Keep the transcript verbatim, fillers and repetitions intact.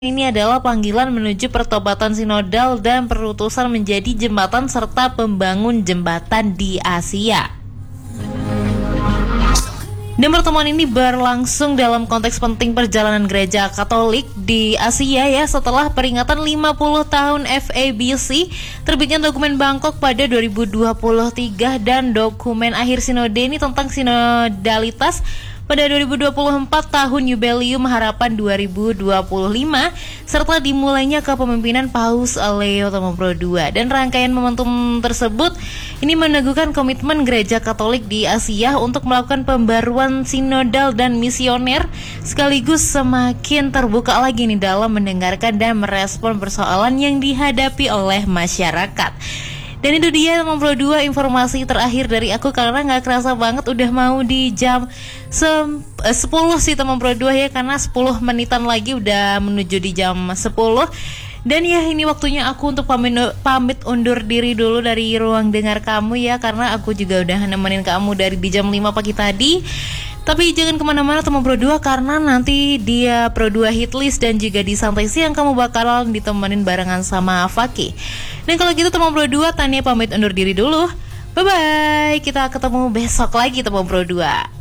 Ini adalah panggilan menuju pertobatan sinodal dan perutusan menjadi jembatan serta pembangun jembatan di Asia. Dan pertemuan ini berlangsung dalam konteks penting perjalanan gereja Katolik di Asia ya, setelah peringatan lima puluh tahun F A B C, terbitnya dokumen Bangkok pada dua ribu dua puluh tiga dan dokumen akhir sinode ini tentang sinodalitas pada dua ribu dua puluh empat tahun Yubelium Harapan dua ribu dua puluh lima serta dimulainya kepemimpinan Paus Leo Tomobro kedua. Dan rangkaian momentum tersebut ini meneguhkan komitmen Gereja Katolik di Asia untuk melakukan pembaruan sinodal dan misioner, sekaligus semakin terbuka lagi nih dalam mendengarkan dan merespon persoalan yang dihadapi oleh masyarakat. Dan itu dia enam puluh dua informasi terakhir dari aku, karena gak kerasa banget udah mau di jam sepuluh sih teman Pro dua ya, karena sepuluh menitan lagi udah menuju di jam sepuluh. Dan ya ini waktunya aku untuk pamit, pamit undur diri dulu dari ruang dengar kamu ya, karena aku juga udah nemenin kamu dari di jam lima pagi tadi. Tapi jangan kemana-mana teman Pro dua, karena nanti dia Pro dua Hitlist dan juga di Santai Siang kamu bakalan ditemenin barengan sama Faki. Dan kalau gitu teman Pro dua, Tania pamit undur diri dulu. Bye-bye, kita ketemu besok lagi teman Pro dua.